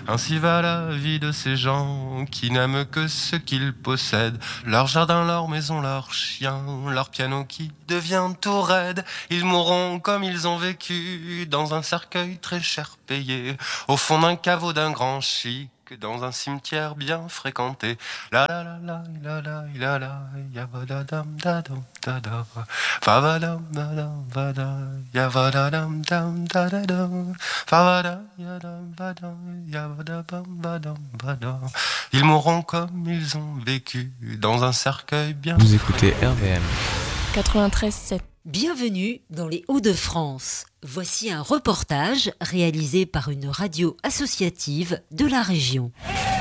Ainsi va la vie de ces gens qui n'aiment que ce qu'ils possèdent. Leur jardin, leur maison, leur chien, leur piano qui devient tout raide. Ils mourront comme ils ont vécu dans un cercueil très cher payé, au fond d'un caveau d'un grand chic, dans un cimetière bien fréquenté. La la la la la la la la yavadadam dadam dada favadam dadam vada yavadadam dam dadam favada yadam vadam yavadabam vadam vada. Ils mourront comme ils ont vécu dans un cercueil bien. Vous écoutez RVM 93.7. Bienvenue dans les Hauts-de-France. Voici un reportage réalisé par une radio associative de la région.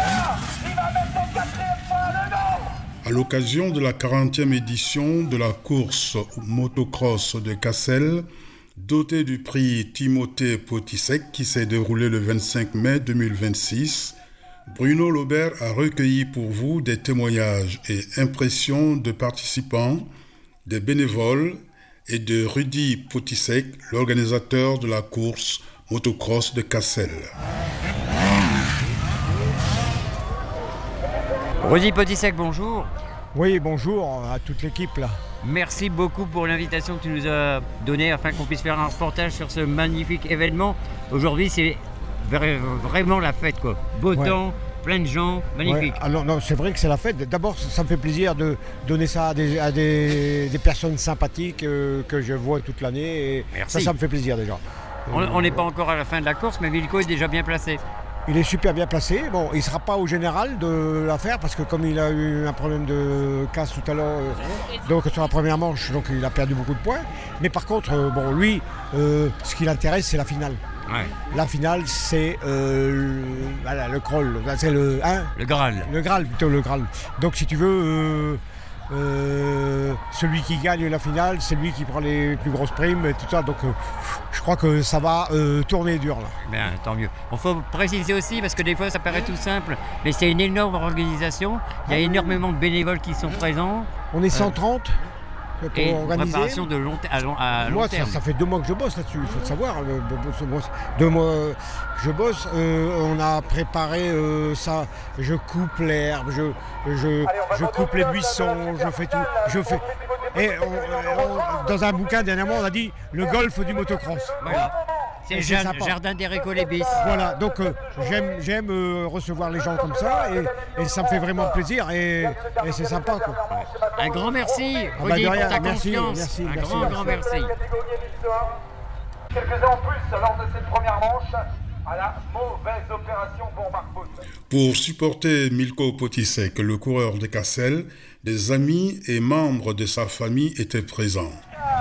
À l'occasion de la 40e édition de la course motocross de Cassel, dotée du prix Timothée Potisek qui s'est déroulé le 25 mai 2026, Bruno Laubert a recueilli pour vous des témoignages et impressions de participants, des bénévoles et de Rudy Potisek, l'organisateur de la course motocross de Cassel. Rudy Potisek, bonjour. Oui, bonjour à toute l'équipe là. Merci beaucoup pour l'invitation que tu nous as donnée afin qu'on puisse faire un reportage sur ce magnifique événement. Aujourd'hui, c'est vraiment la fête, quoi. Beau temps, plein de gens, magnifique. Ouais. Alors, non, c'est vrai que c'est la fête. D'abord, ça me fait plaisir de donner ça à des personnes sympathiques que je vois toute l'année. Et ça me fait plaisir déjà. On n'est pas encore à la fin de la course, mais Milko est déjà bien placé. Il est super bien placé. Bon, il ne sera pas au général de l'affaire parce que comme il a eu un problème de casse tout à l'heure, donc sur la première manche, donc il a perdu beaucoup de points. Mais par contre, lui, ce qui l'intéresse, c'est la finale. Ouais. La finale, c'est le crawl, c'est le Graal. Le Graal, plutôt le Graal. Donc si tu veux, celui qui gagne la finale, c'est lui qui prend les plus grosses primes et tout ça. Donc je crois que ça va tourner dur là. Bien, tant mieux. Il faut préciser aussi, parce que des fois ça paraît tout simple, mais c'est une énorme organisation. Il y a énormément de bénévoles qui sont présents. On est 130 pour et organiser. Une préparation de à long terme. Ça fait 2 mois que je bosse là-dessus, il faut le savoir. 2 mois que je bosse. On a préparé ça. Je coupe l'herbe, je coupe les buissons, je fais tout. Et dans un bouquin dernièrement, on a dit le golf du motocross. Voilà. C'est le jardin des récollets bis. Voilà, donc j'aime recevoir les gens comme ça et ça me fait vraiment plaisir et c'est sympa, quoi. Un grand merci, Rudy, pour ta confiance. Un grand merci. Quelques-uns en plus lors de cette première manche à la mauvaise opération pour Marc Bout. Pour supporter Milko Potisek, le coureur de Cassel, des amis et membres de sa famille étaient présents.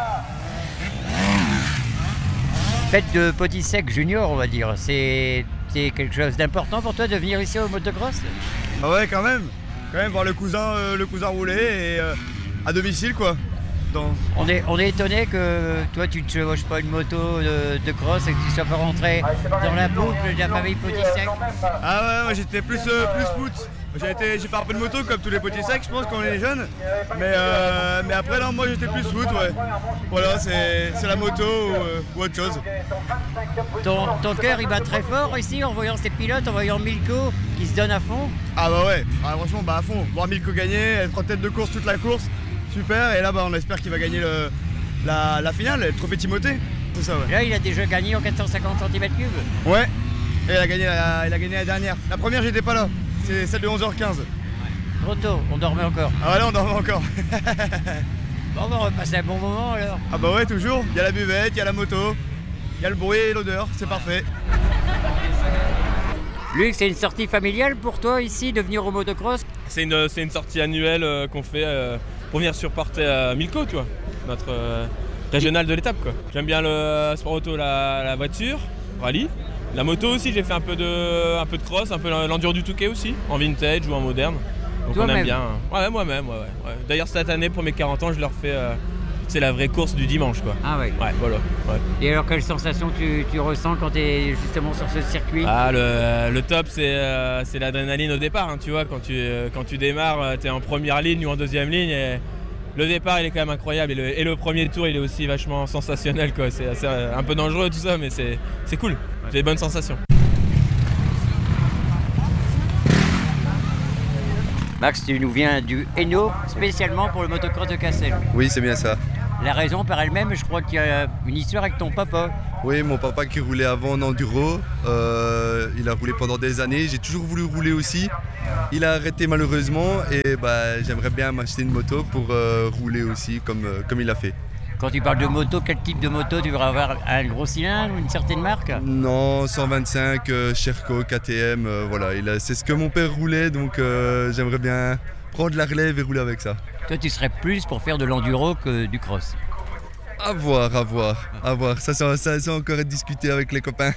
Fête de Potisek Junior, on va dire. C'est quelque chose d'important pour toi de venir ici au motocross ? Ah ouais, quand même voir le cousin rouler et à domicile, quoi. On est étonné que toi tu ne chevauches pas une moto de cross et que tu sois pas rentré dans la boucle de la famille Potisek. Ah ouais, j'étais plus foot. J'ai fait un peu de moto comme tous les Potisek, je pense, quand on est jeunes. Mais après, non, moi j'étais plus foot, ouais. Voilà, c'est la moto ou autre chose. Ton cœur il bat très fort ici en voyant ces pilotes, en voyant Milko qui se donne à fond. Ah bah ouais, franchement, à fond. Voir Milko gagner, être en tête de course toute la course, super. Et là, on espère qu'il va gagner la finale, le trophée Timothée. C'est ça, ouais. Là, il a déjà gagné en 450 cm3. Ouais, et il a gagné la dernière. La première, j'étais pas là. C'est celle de 11h15. Trop tôt, on dormait encore. Ah ouais, là on dormait encore. Bon, on va passer un bon moment alors. Ah bah ouais, toujours. Il y a la buvette, il y a la moto, il y a le bruit et l'odeur, c'est parfait. Luc, c'est une sortie familiale pour toi ici, de venir au motocross ? C'est une sortie annuelle qu'on fait pour venir supporter Milko, tu vois, notre régional de l'étape, quoi. J'aime bien le sport auto, la voiture, rallye. La moto aussi, j'ai fait un peu de cross, un peu l'enduro du Touquet aussi, en vintage ou en moderne. Donc toi-même. On aime bien. Ouais, moi-même, ouais. D'ailleurs, cette année, pour mes 40 ans, je leur fais... c'est la vraie course du dimanche, quoi. Ah ouais. Ouais, voilà. Ouais. Et alors, quelle sensation tu ressens quand tu es justement sur ce circuit ? Ah, le top, c'est l'adrénaline au départ, hein, tu vois. Quand tu démarres, tu es en première ligne ou en deuxième ligne. Et le départ, il est quand même incroyable. Et le premier tour, il est aussi vachement sensationnel, quoi. C'est un peu dangereux, tout ça, mais c'est cool. J'ai des bonnes sensations. Max, tu nous viens du Hainaut, spécialement pour le motocross de Cassel. Oui, c'est bien ça. La raison par elle-même, je crois qu'il y a une histoire avec ton papa. Oui, mon papa qui roulait avant en enduro, il a roulé pendant des années. J'ai toujours voulu rouler aussi. Il a arrêté malheureusement et j'aimerais bien m'acheter une moto pour rouler aussi comme il a fait. Quand tu parles de moto, quel type de moto? Tu voudrais avoir un gros cylindre, une certaine marque? Non, 125, Sherco, KTM, voilà. C'est ce que mon père roulait, donc j'aimerais bien prendre la relève et rouler avec ça. Toi, tu serais plus pour faire de l'enduro que du cross? À voir. Ça va encore être discuté avec les copains.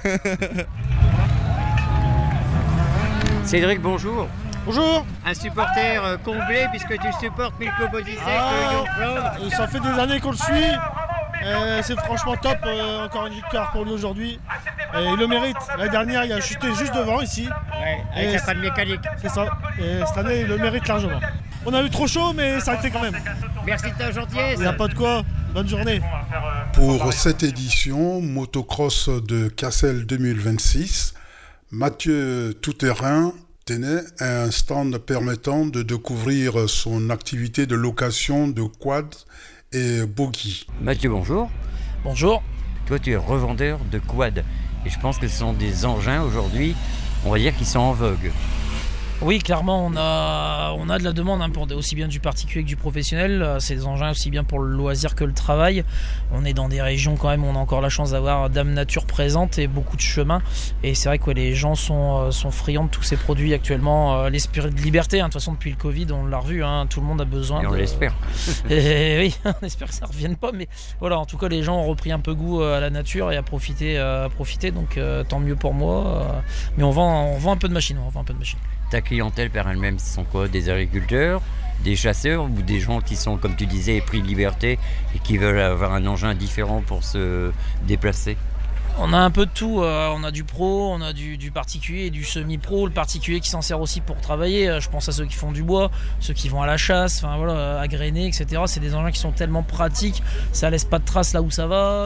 Cédric, bonjour. Bonjour. Un supporter comblé puisque tu supportes Milko Botisek de Young. Ça fait des années qu'on le suit. C'est franchement top. Encore une victoire pour lui aujourd'hui. Et il le mérite. L'année dernière, il a chuté juste devant ici. Ouais, avec sa panne mécanique. C'est ça. Et cette année, il le mérite largement. On a eu trop chaud, mais ça a été quand même. Merci de ta gentillesse. Il n'y a pas de quoi. Bonne journée. Pour cette édition Motocross de Cassel 2026, Mathieu Touterrain tenait un stand permettant de découvrir son activité de location de quad et bogey. Mathieu, bonjour. Bonjour. Toi, tu es revendeur de quad. Et je pense que ce sont des engins aujourd'hui, on va dire, qui sont en vogue. Oui, clairement, on a de la demande pour aussi bien du particulier que du professionnel. C'est des engins aussi bien pour le loisir que le travail. On est dans des régions quand même où on a encore la chance d'avoir Dame Nature présente et beaucoup de chemins. Et c'est vrai que les gens sont friands de tous ces produits actuellement. L'esprit de liberté, de toute façon depuis le Covid, on l'a revu, tout le monde a besoin. Et on l'espère. Et oui, on espère que ça ne revienne pas. Mais voilà, en tout cas, les gens ont repris un peu goût à la nature et à profiter. Donc tant mieux pour moi. Mais on vend un peu de machines. Ta clientèle par elle-même, ce sont quoi? Des agriculteurs, des chasseurs ou des gens qui sont, comme tu disais, épris de liberté et qui veulent avoir un engin différent pour se déplacer? On a un peu de tout, on a du pro, on a du particulier et du semi-pro. Le particulier qui s'en sert aussi pour travailler, je pense à ceux qui font du bois, ceux qui vont à la chasse, à grainer, etc. C'est des engins qui sont tellement pratiques, ça laisse pas de traces là où ça va,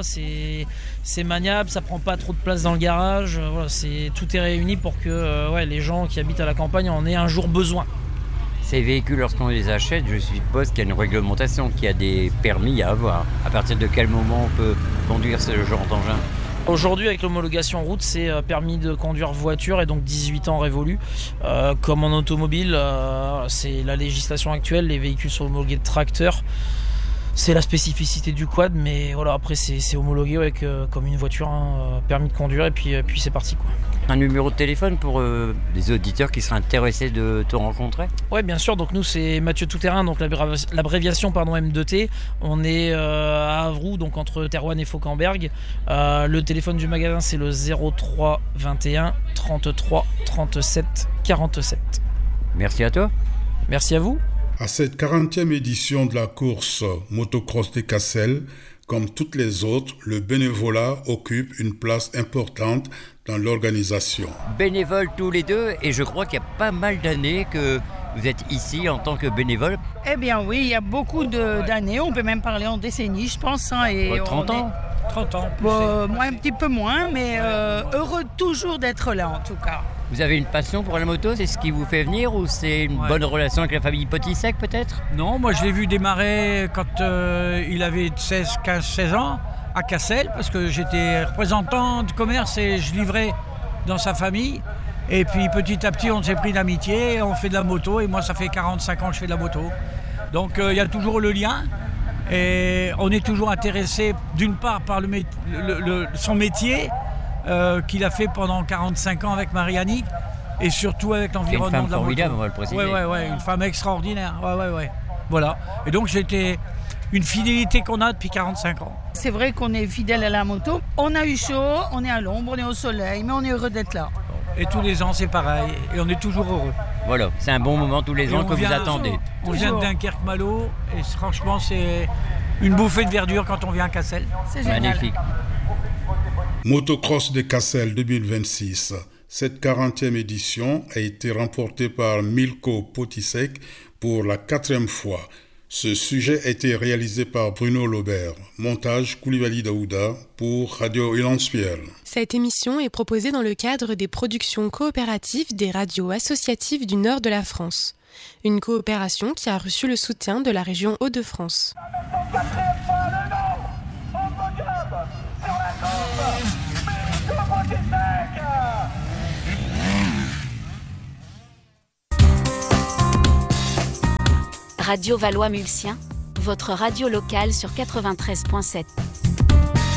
c'est maniable, ça prend pas trop de place dans le garage. Tout est réuni pour que les gens qui habitent à la campagne en aient un jour besoin. Ces véhicules, lorsqu'on les achète, je suppose qu'il y a une réglementation, qu'il y a des permis à avoir. À partir de quel moment on peut conduire ce genre d'engin? Aujourd'hui, avec l'homologation route, c'est permis de conduire voiture et donc 18 ans révolus. Comme en automobile, c'est la législation actuelle, les véhicules sont homologués de tracteur. C'est la spécificité du quad, mais voilà, après c'est homologué avec, comme une voiture, permis de conduire et puis c'est parti, quoi. Un numéro de téléphone pour les auditeurs qui seraient intéressés de te rencontrer? Oui, bien sûr. Donc nous, c'est Mathieu Touterrain, donc l'abréviation M2T. On est à Avroux, donc entre Terouanne et Fauquemberg. Le téléphone du magasin, c'est le 03 21 33 37 47. Merci à toi. Merci à vous. À cette 40e édition de la course Motocross de Cassel, comme toutes les autres, le bénévolat occupe une place importante dans l'organisation. Bénévoles tous les deux, et je crois qu'il y a pas mal d'années que vous êtes ici en tant que bénévole. Eh bien oui, il y a beaucoup d'années, on peut même parler en décennies, je pense. Et 30 ans 30 ans. Moi, un petit peu moins, mais heureux toujours d'être là en tout cas. Vous avez une passion pour la moto, c'est ce qui vous fait venir ou c'est une bonne relation avec la famille Botisek peut-être? Non, moi je l'ai vu démarrer quand il avait 15-16 ans à Cassel parce que j'étais représentant de commerce et je livrais dans sa famille. Et puis petit à petit on s'est pris d'amitié, on fait de la moto et moi ça fait 45 ans que je fais de la moto. Donc il y a toujours le lien et on est toujours intéressé d'une part par son métier qu'il a fait pendant 45 ans avec Marie-Annick et surtout avec l'environnement de la moto. C'est une femme formidable, on va le préciser. Ouais, une femme extraordinaire. Ouais. Voilà. Et donc j'étais une fidélité qu'on a depuis 45 ans. C'est vrai qu'on est fidèle à la moto. On a eu chaud, on est à l'ombre, on est au soleil, mais on est heureux d'être là. Et tous les ans c'est pareil et on est toujours heureux. Voilà, c'est un bon moment tous les ans que vous attendez. On vient de Dunkerque-Malo et franchement c'est une bouffée de verdure quand on vient à Cassel. C'est génial. Magnifique. Motocross de Cassel 2026. Cette 40e édition a été remportée par Milko Botisek pour la 4e fois. Ce sujet a été réalisé par Bruno Laubert. Montage Koulibaly Daouda pour Radio Elanspiel. Cette émission est proposée dans le cadre des productions coopératives des radios associatives du nord de la France. Une coopération qui a reçu le soutien de la région Hauts-de-France. Radio Valois-Mulsien, votre radio locale sur 93.7.